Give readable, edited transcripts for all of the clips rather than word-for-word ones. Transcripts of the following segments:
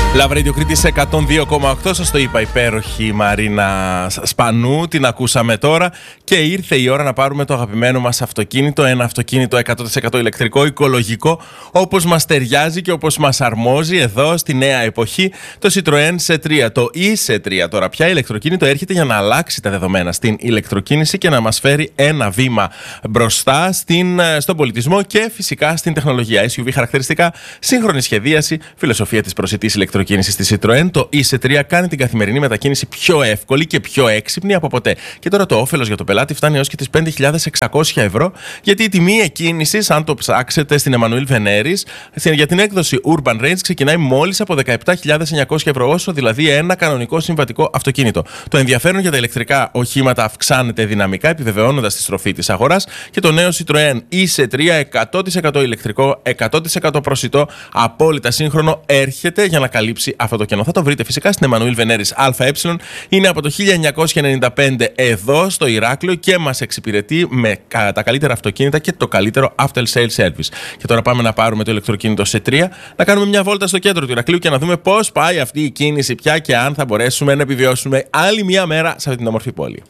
Λαβρέντιο Κρήτης 102,8. Σας το είπα, υπέροχη Μαρίνα Σπανού. Την ακούσαμε τώρα και ήρθε η ώρα να πάρουμε το αγαπημένο μας αυτοκίνητο. Ένα αυτοκίνητο 100% ηλεκτρικό, οικολογικό, όπως μας ταιριάζει και όπως μας αρμόζει εδώ στη νέα εποχή. Το Citroën C3, το e-C3 τώρα πια ηλεκτροκίνητο έρχεται για να αλλάξει τα δεδομένα στην ηλεκτροκίνηση και να μας φέρει ένα βήμα μπροστά στον πολιτισμό και φυσικά στην τεχνολογία. SUV χαρακτηριστικά, σύγχρονη σχεδίαση, φιλοσοφία της προσιτής ηλεκτροκίνησης στη Citroën, το e-C3 κάνει την καθημερινή μετακίνηση πιο εύκολη και πιο έξυπνη από ποτέ. Και τώρα το όφελος για το πελάτη φτάνει έως και τις 5.600 ευρώ, γιατί η τιμή εκκίνησης, αν το ψάξετε στην Εμμανουήλ Βενέρης, για την έκδοση Urban Range ξεκινάει μόλις από 17.900 ευρώ, όσο δηλαδή ένα κανονικό συμβατικό αυτοκίνητο. Το ενδιαφέρον για τα ηλεκτρικά οχήματα αυξάνεται δυναμικά, επιβεβαιώνοντας τη στροφή της αγοράς, και το νέο Citroën e-C3 100% ηλεκτρικό, 100% προσιτό, απόλυτα σύγχρονο, έρχεται για να καλύψει αυτό το κενό. Θα το βρείτε φυσικά στην Εμμανουήλ Βενέρης ΑΕ. Είναι από το 1995 εδώ στο Ηράκλειο και μας εξυπηρετεί με τα καλύτερα αυτοκίνητα και το καλύτερο after sales service. Και τώρα πάμε να πάρουμε το ηλεκτροκίνητο C3, να κάνουμε μια βόλτα στο κέντρο του Ηρακλείου και να δούμε πώς πάει αυτή η κίνηση πια και αν θα μπορέσουμε να επιβιώσουμε άλλη μια μέρα σε αυτή την όμορφη πόλη.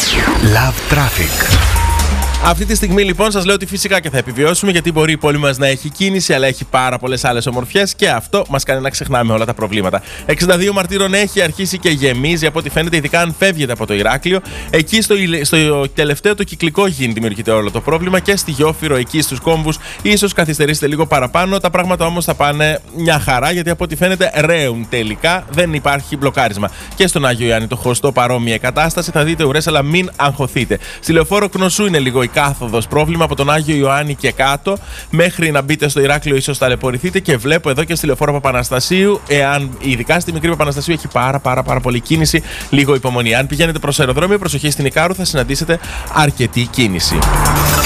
Love Traffic. Αυτή τη στιγμή λοιπόν σας λέω ότι φυσικά και θα επιβιώσουμε, γιατί μπορεί η πόλη μας να έχει κίνηση, αλλά έχει πάρα πολλές άλλες ομορφιές και αυτό μας κάνει να ξεχνάμε όλα τα προβλήματα. 62 Μαρτύρων έχει αρχίσει και γεμίζει από ό,τι φαίνεται, ειδικά αν φεύγετε από το Ηράκλειο. Εκεί στο τελευταίο το κυκλικό γίνει δημιουργείται όλο το πρόβλημα, και στη Γιόφυρο εκεί στους κόμβους ίσως καθυστερήσετε λίγο παραπάνω. Τα πράγματα όμως θα πάνε μια χαρά, γιατί από ό,τι φαίνεται ρέουν τελικά, δεν υπάρχει μπλοκάρισμα. Και στον Άγιο Ιωάννη το Χωστό παρόμοια κατάσταση, θα δείτε ουρές, αλλά μην αγχωθείτε. Στη Λεωφόρο Κνωσού είναι λίγο κάθοδος πρόβλημα από τον Άγιο Ιωάννη και κάτω. Μέχρι να μπείτε στο Ηράκλειο ίσως ταλαιπωρηθείτε, και βλέπω εδώ και στη Λεωφόρο Παπαναστασίου, ειδικά στη μικρή Παπαναστασίου έχει πάρα πολύ κίνηση. Λίγο υπομονή. Αν πηγαίνετε προς αεροδρόμιο, προσοχή στην Ικάρου, θα συναντήσετε αρκετή κίνηση.